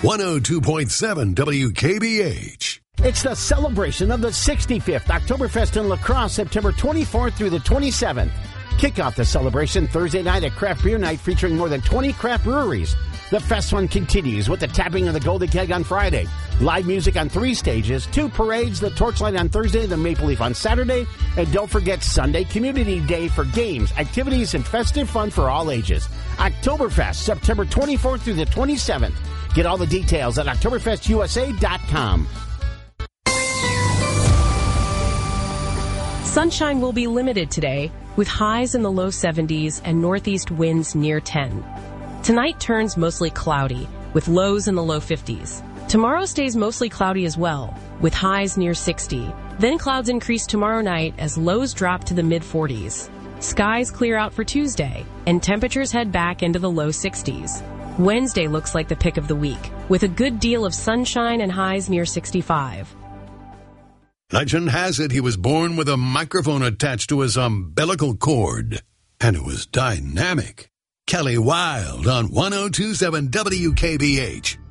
102.7 WKBH. It's the celebration of the 65th Oktoberfest in La Crosse, September 24th through the 27th. Kick off the celebration Thursday night at Craft Beer Night featuring more than 20 craft breweries. The fest fun continues with the tapping of the Golden Keg on Friday, live music on 3 stages, 2 parades, the Torchlight on Thursday, the Maple Leaf on Saturday, and don't forget Sunday Community Day for games, activities, and festive fun for all ages. Oktoberfest, September 24th through the 27th. Get all the details at OktoberfestUSA.com. Sunshine will be limited today, with highs in the low 70s and northeast winds near 10. Tonight turns mostly cloudy, with lows in the low 50s. Tomorrow stays mostly cloudy as well, with highs near 60. Then clouds increase tomorrow night as lows drop to the mid-40s. Skies clear out for Tuesday, and temperatures head back into the low 60s. Wednesday looks like the pick of the week, with a good deal of sunshine and highs near 65. Legend has it he was born with a microphone attached to his umbilical cord, and it was dynamic. Kelly Wilde on 102.7 WKBH.